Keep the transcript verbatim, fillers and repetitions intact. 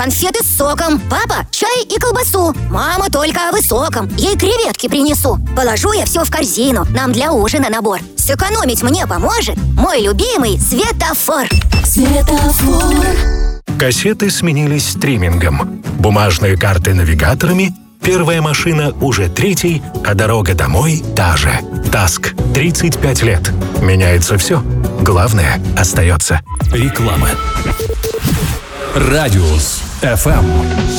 конфеты с соком. Папа, чай и колбасу. Мама только о высоком. Ей креветки принесу. Положу я все в корзину. Нам для ужина набор. Сэкономить мне поможет мой любимый светофор. Светофор. Кассеты сменились стримингом. Бумажные карты навигаторами. Первая машина уже третий, а дорога домой та же. Таск. тридцать пять лет. Меняется все. Главное остается. Реклама. Радиус эф эм.